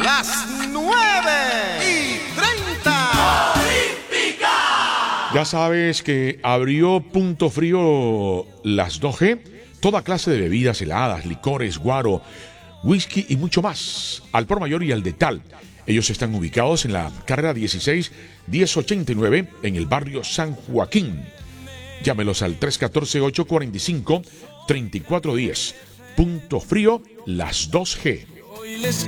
las 9:30. Ya sabes que abrió Punto Frío las 2G, toda clase de bebidas heladas, licores, guaro, whisky y mucho más, al por mayor y al detal. Ellos están ubicados en la carrera 16 1089 en el barrio San Joaquín. Llámelos al 314-845-3410. Punto Frío, las 2G.